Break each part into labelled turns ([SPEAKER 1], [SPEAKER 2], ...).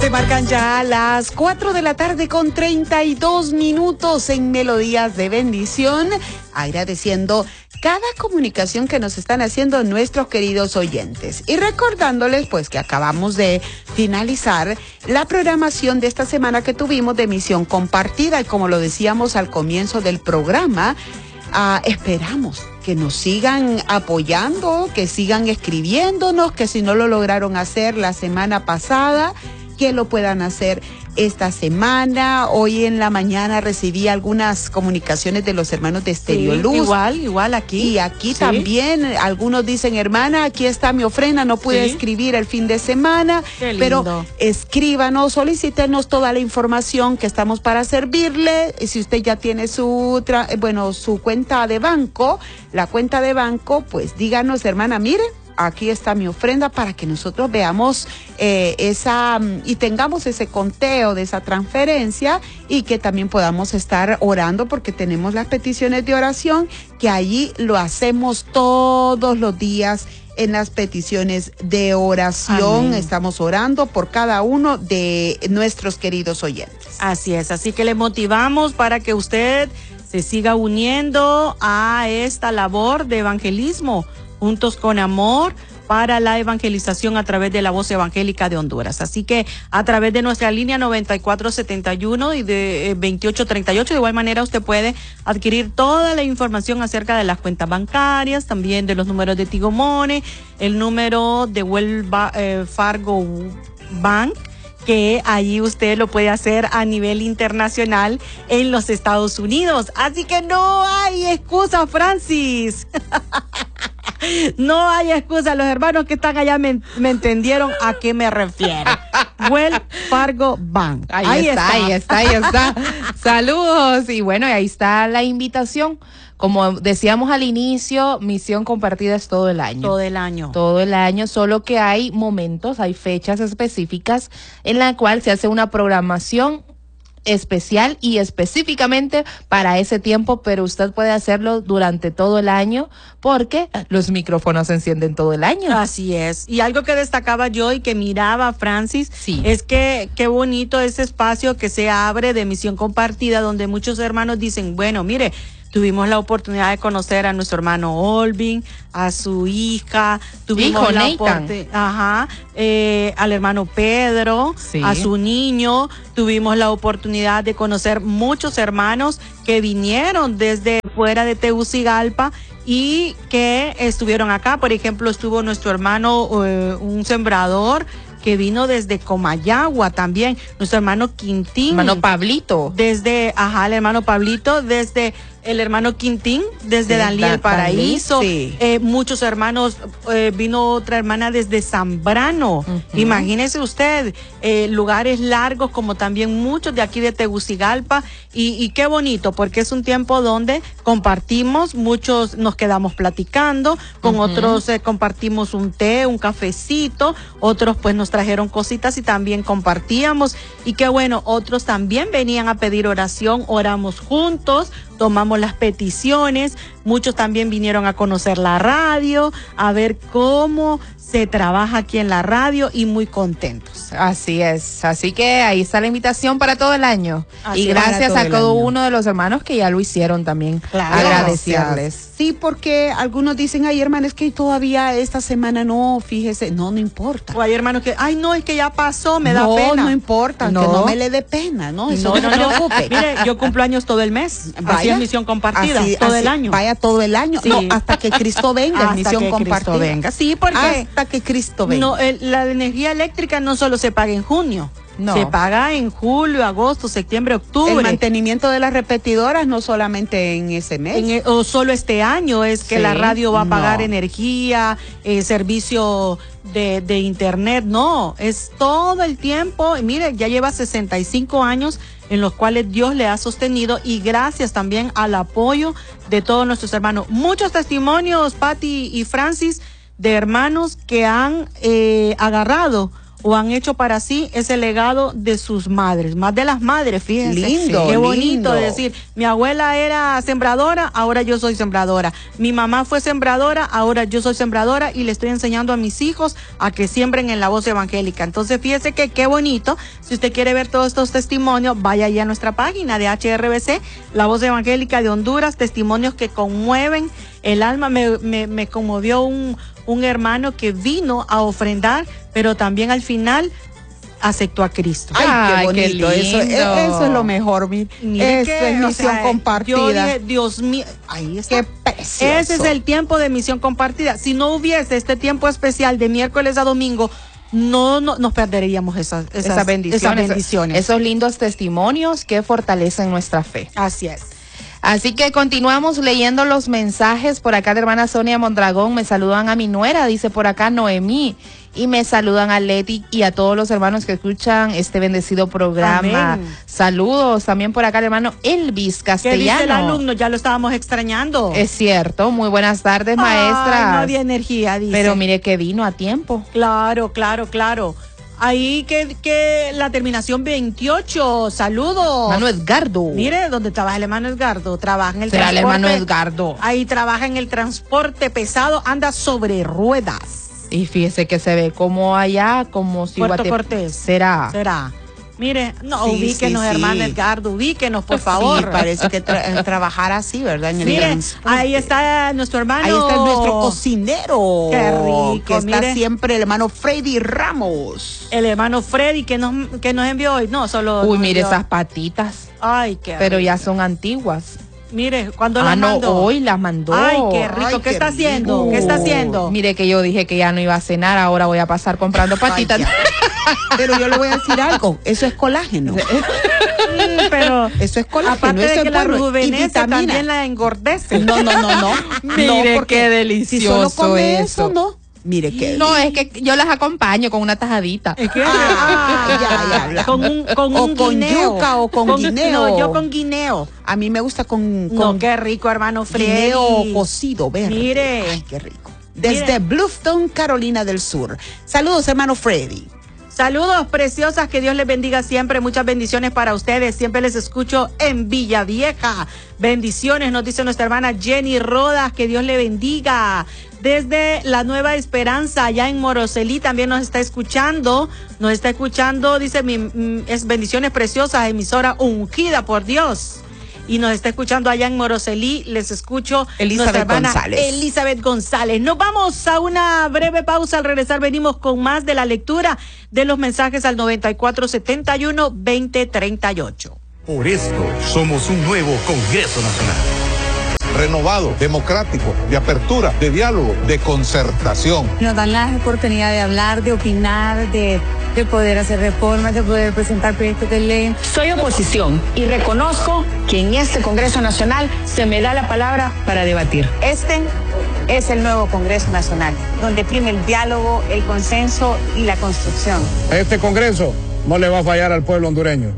[SPEAKER 1] Se marcan ya las 4 de la tarde con 32 minutos en Melodías de Bendición, agradeciendo cada comunicación que nos están haciendo nuestros queridos oyentes y recordándoles pues que acabamos de finalizar la programación de esta semana que tuvimos de Misión Compartida y como lo decíamos al comienzo del programa, esperamos que nos sigan apoyando, que sigan escribiéndonos, que si no lo lograron hacer la semana pasada, que lo puedan hacer esta semana. Hoy en la mañana recibí algunas comunicaciones de los hermanos de Estereoluz.
[SPEAKER 2] Igual aquí.
[SPEAKER 1] Y aquí también, algunos dicen, hermana, aquí está mi ofrenda, no pude escribir el fin de semana, pero escríbanos, solicítenos toda la información que estamos para servirle. Si usted ya tiene su cuenta de banco, la cuenta de banco, pues díganos, hermana, mire, aquí está mi ofrenda para que nosotros veamos y tengamos ese conteo de esa transferencia y que también podamos estar orando porque tenemos las peticiones de oración que allí lo hacemos todos los días en las peticiones de oración. Amén. Estamos orando por cada uno de nuestros queridos oyentes.
[SPEAKER 2] Así es, así que le motivamos para que usted se siga uniendo a esta labor de evangelismo Juntos con Amor para la evangelización a través de la Voz Evangélica de Honduras. Así que a través de nuestra línea 9471 y de 2838, de igual manera usted puede adquirir toda la información acerca de las cuentas bancarias, también de los números de Tigo Money, el número de Wells Fargo Bank, que allí usted lo puede hacer a nivel internacional en los Estados Unidos. Así que no hay excusa, Francis. No hay excusa. Los hermanos que están allá me entendieron a qué me refiero. Wells Fargo Bank.
[SPEAKER 3] Ahí está. Saludos. Y bueno, ahí está la invitación. Como decíamos al inicio, Misión Compartida es todo el año.
[SPEAKER 2] Todo el año.
[SPEAKER 3] Todo el año, solo que hay momentos, hay fechas específicas en la cual se hace una programación especial y específicamente para ese tiempo, pero usted puede hacerlo durante todo el año porque los micrófonos se encienden todo el año.
[SPEAKER 2] Así es. Y algo que destacaba yo y que miraba Francis, es que qué bonito ese espacio que se abre de Misión Compartida, donde muchos hermanos dicen, bueno, mire, tuvimos la oportunidad de conocer a nuestro hermano Olvin, a su hija, tuvimos la oportunidad, al hermano Pedro, a su niño, tuvimos la oportunidad de conocer muchos hermanos que vinieron desde fuera de Tegucigalpa y que estuvieron acá. Por ejemplo, estuvo nuestro hermano, un sembrador, que vino desde Comayagua también, nuestro hermano Quintín.
[SPEAKER 3] Hermano Pablito.
[SPEAKER 2] Desde, el hermano Pablito, desde el hermano Quintín, desde Daniel Paraíso. Muchos hermanos, vino otra hermana desde Zambrano. Imagínese usted, lugares largos como también muchos de aquí de Tegucigalpa. Y qué bonito, porque es un tiempo donde compartimos, muchos nos quedamos platicando, con otros compartimos un té, un cafecito, otros pues nos trajeron cositas y también compartíamos. Y qué bueno, otros también venían a pedir oración, oramos juntos, tomamos las peticiones, muchos también vinieron a conocer la radio, a ver cómo se trabaja aquí en la radio y muy contentos.
[SPEAKER 3] Así es, así que ahí está la invitación para todo el año. Y gracias a cada uno de los hermanos que ya lo hicieron también.
[SPEAKER 1] Claro, agradecerles. Sí, porque algunos dicen, ay, hermano, es que todavía esta semana no, fíjese, no importa.
[SPEAKER 2] O hay hermanos que, ay, no, es que ya pasó, me da pena.
[SPEAKER 1] No importa, que no me le dé pena, ¿no? Eso no se preocupe.
[SPEAKER 2] Mire, yo cumplo años todo el mes. Así es Misión Compartida, todo el año.
[SPEAKER 1] Vaya todo el año. Sí. No, hasta que Cristo venga, Misión Compartida.
[SPEAKER 2] Venga. Sí, porque
[SPEAKER 1] hasta que Cristo venga.
[SPEAKER 2] No, la energía eléctrica no solo se paga en junio. No. Se paga en julio, agosto, septiembre, octubre.
[SPEAKER 1] El mantenimiento de las repetidoras no solamente en ese mes.
[SPEAKER 2] O solo este año es que la radio va a pagar energía, servicio de internet. No, es todo el tiempo. Y mire, ya lleva 65 años en los cuales Dios le ha sostenido y gracias también al apoyo de todos nuestros hermanos. Muchos testimonios, Patti y Francis, de hermanos que han agarrado o han hecho para sí ese legado de sus madres, más de las madres, fíjense.
[SPEAKER 1] Lindo,
[SPEAKER 2] qué bonito
[SPEAKER 1] lindo.
[SPEAKER 2] decir, mi abuela era sembradora, ahora yo soy sembradora. Mi mamá fue sembradora, ahora yo soy sembradora y le estoy enseñando a mis hijos a que siembren en la voz evangélica. Entonces, fíjese que qué bonito. Si usted quiere ver todos estos testimonios, vaya allá a nuestra página de HRBC, la voz evangélica de Honduras, testimonios que conmueven el alma. Me conmovió un hermano que vino a ofrendar, pero también al final aceptó a Cristo.
[SPEAKER 1] Ay, qué bonito.
[SPEAKER 3] qué
[SPEAKER 1] Eso es lo mejor. Eso es misión compartida.
[SPEAKER 2] Yo dije, Dios mío, ahí está.
[SPEAKER 1] Qué precioso.
[SPEAKER 2] Ese es el tiempo de misión compartida. Si no hubiese este tiempo especial de miércoles a domingo, no nos perderíamos esas bendiciones.
[SPEAKER 3] Esos lindos testimonios que fortalecen nuestra fe.
[SPEAKER 2] Así es.
[SPEAKER 3] Así que continuamos leyendo los mensajes. Por acá de hermana Sonia Mondragón, me saludan a mi nuera, dice por acá Noemí, y me saludan a Leti y a todos los hermanos que escuchan este bendecido programa.
[SPEAKER 2] Amén.
[SPEAKER 3] Saludos también por acá el hermano Elvis Castellano.
[SPEAKER 2] ¿Qué dice el alumno? Ya lo estábamos extrañando.
[SPEAKER 3] Es cierto, muy buenas tardes, maestra.
[SPEAKER 2] No había energía, dice.
[SPEAKER 3] Pero mire que vino a tiempo.
[SPEAKER 2] Claro. Ahí que la terminación 28, saludos.
[SPEAKER 3] Hermano Edgardo.
[SPEAKER 2] Mire, donde trabaja el hermano Edgardo, trabaja en el
[SPEAKER 3] Será el
[SPEAKER 2] transporte.
[SPEAKER 3] hermano Edgardo.
[SPEAKER 2] Ahí trabaja en el transporte pesado, anda sobre ruedas.
[SPEAKER 3] Y fíjese que se ve como allá, como si
[SPEAKER 2] Puerto Cortés.
[SPEAKER 3] Será.
[SPEAKER 2] Mire, no,
[SPEAKER 1] Sí,
[SPEAKER 2] ubíquenos,
[SPEAKER 1] sí, sí.
[SPEAKER 2] hermano Edgardo, ubíquenos, por favor.
[SPEAKER 1] Sí, parece que trabajar así, ¿verdad? En el
[SPEAKER 2] Mire,
[SPEAKER 1] transporte.
[SPEAKER 2] ahí está nuestro hermano.
[SPEAKER 1] Ahí está nuestro cocinero.
[SPEAKER 2] Qué rico,
[SPEAKER 1] que está
[SPEAKER 2] mire.
[SPEAKER 1] siempre el hermano Freddy Ramos.
[SPEAKER 2] El hermano Freddy que nos envió hoy. No, solo.
[SPEAKER 3] Uy,
[SPEAKER 2] nos
[SPEAKER 3] mire
[SPEAKER 2] envió-
[SPEAKER 3] esas patitas.
[SPEAKER 2] Ay, qué
[SPEAKER 3] Pero
[SPEAKER 2] rico.
[SPEAKER 3] ya son antiguas.
[SPEAKER 2] Mire, cuando las mandó.
[SPEAKER 3] Hoy las mandó.
[SPEAKER 2] Ay, qué rico.
[SPEAKER 1] Ay,
[SPEAKER 2] ¿Qué
[SPEAKER 1] qué
[SPEAKER 2] está haciendo?
[SPEAKER 1] rico.
[SPEAKER 2] ¿Qué está haciendo?
[SPEAKER 3] Mire que yo dije que ya no iba a cenar, ahora voy a pasar comprando patitas.
[SPEAKER 1] Ay, ya. Pero yo le voy a decir algo, eso es colágeno.
[SPEAKER 2] Pero
[SPEAKER 1] Eso es colágeno,
[SPEAKER 2] aparte
[SPEAKER 1] eso
[SPEAKER 2] de
[SPEAKER 1] es
[SPEAKER 2] que la
[SPEAKER 1] bueno, y
[SPEAKER 2] rejuvenece,
[SPEAKER 1] vitamina.
[SPEAKER 2] también la engordece.
[SPEAKER 1] No.
[SPEAKER 3] Mire,
[SPEAKER 1] No, porque
[SPEAKER 3] qué delicioso
[SPEAKER 1] si solo come eso,
[SPEAKER 3] eso.
[SPEAKER 1] no. Mire qué.
[SPEAKER 3] No, es que yo las acompaño con una tajadita.
[SPEAKER 2] Es que-
[SPEAKER 1] ya.
[SPEAKER 2] Con
[SPEAKER 1] O
[SPEAKER 2] un
[SPEAKER 1] con
[SPEAKER 2] guineo.
[SPEAKER 1] yuca o con guineo.
[SPEAKER 2] No, yo con guineo.
[SPEAKER 1] A mí me gusta con
[SPEAKER 2] No, qué rico, hermano Freddy.
[SPEAKER 1] guineo cocido verde.
[SPEAKER 2] Mire.
[SPEAKER 1] Ay, qué rico. Desde
[SPEAKER 2] Mire.
[SPEAKER 1] Bluffton, Carolina del Sur. Saludos, hermano Freddy.
[SPEAKER 2] Saludos preciosas, que Dios les bendiga siempre, muchas bendiciones para ustedes, siempre les escucho en Villavieja, bendiciones, nos dice nuestra hermana Jenny Rodas, que Dios le bendiga. Desde la Nueva Esperanza, allá en Moroselí, también nos está escuchando, dice, es bendiciones preciosas, emisora ungida por Dios. Y nos está escuchando allá en Moroselí, les escucho.
[SPEAKER 1] Elizabeth
[SPEAKER 2] nuestra hermana
[SPEAKER 1] González.
[SPEAKER 2] Elizabeth González. Nos vamos a una breve pausa. Al regresar venimos con más de la lectura de los mensajes al 9471-2038.
[SPEAKER 4] Por esto somos un nuevo Congreso Nacional.
[SPEAKER 5] Renovado, democrático, de apertura, de diálogo, de concertación.
[SPEAKER 6] Nos dan la oportunidad de hablar, de opinar, de poder hacer reformas, de poder presentar proyectos de ley.
[SPEAKER 7] Soy oposición y reconozco que en este Congreso Nacional se me da la palabra para debatir.
[SPEAKER 6] Este es el nuevo Congreso Nacional, donde prime el diálogo, el consenso y la construcción.
[SPEAKER 8] Este Congreso no le va a fallar al pueblo hondureño.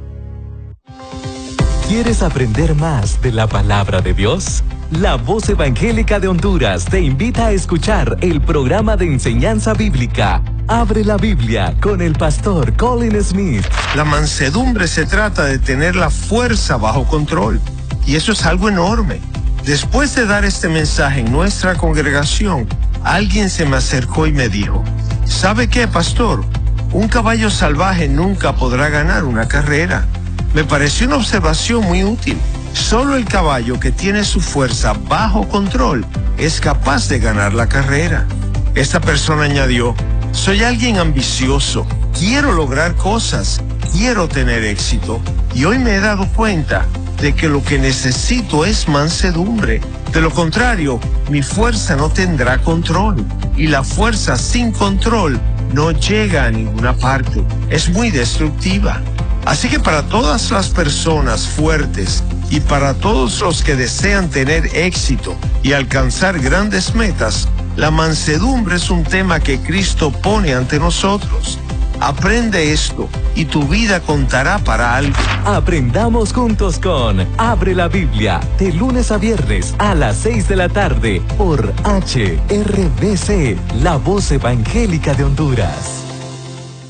[SPEAKER 9] ¿Quieres aprender más de la palabra de Dios? La Voz Evangélica de Honduras te invita a escuchar el programa de enseñanza bíblica Abre la Biblia con el pastor Colin Smith.
[SPEAKER 10] La mansedumbre se trata de tener la fuerza bajo control, y eso es algo enorme. Después de dar este mensaje en nuestra congregación, alguien se me acercó y me dijo: ¿sabe qué, pastor? Un caballo salvaje nunca podrá ganar una carrera. Me pareció una observación muy útil. Solo el caballo que tiene su fuerza bajo control es capaz de ganar la carrera. Esta persona añadió: soy alguien ambicioso, quiero lograr cosas, quiero tener éxito, y hoy me he dado cuenta de que lo que necesito es mansedumbre. De lo contrario, mi fuerza no tendrá control, y la fuerza sin control no llega a ninguna parte. Es muy destructiva. Así que para todas las personas fuertes y para todos los que desean tener éxito y alcanzar grandes metas, la mansedumbre es un tema que Cristo pone ante nosotros. Aprende esto y tu vida contará para algo.
[SPEAKER 9] Aprendamos juntos con Abre la Biblia, de lunes a viernes a las 6 de la tarde por HRBC, La Voz Evangélica de Honduras.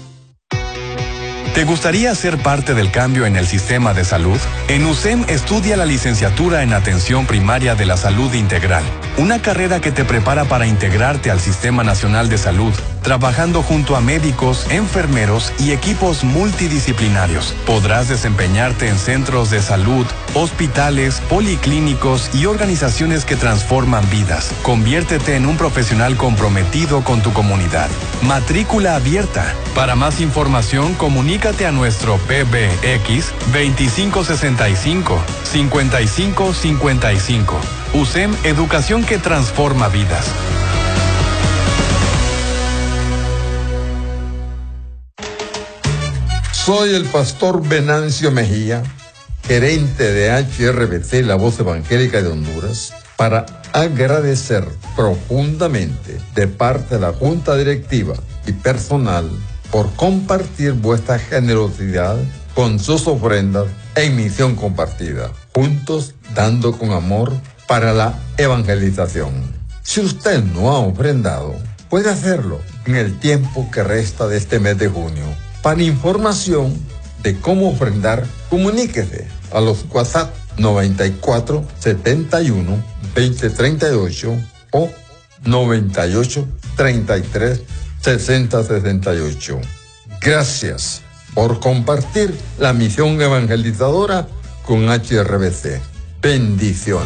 [SPEAKER 11] ¿Te gustaría ser parte del cambio en el sistema de salud? En USEM estudia la licenciatura en Atención Primaria de la Salud Integral, una carrera que te prepara para integrarte al Sistema Nacional de Salud, trabajando junto a médicos, enfermeros y equipos multidisciplinarios. Podrás desempeñarte en centros de salud, hospitales, policlínicos y organizaciones que transforman vidas. Conviértete en un profesional comprometido con tu comunidad. Matrícula abierta. Para más información, comunícate a nuestro PBX 2565-5555. USEM, educación que transforma vidas.
[SPEAKER 12] Soy el pastor Venancio Mejía, gerente de HRBC, la Voz Evangélica de Honduras, para agradecer profundamente de parte de la Junta Directiva y personal por compartir vuestra generosidad con sus ofrendas en Misión Compartida, juntos dando con amor para la evangelización. Si usted no ha ofrendado, puede hacerlo en el tiempo que resta de este mes de junio. Para información de cómo ofrendar, comuníquese a los WhatsApp 94 71 20 38 o 98 33 60 68. Gracias por compartir la misión evangelizadora con HRBC. Bendiciones.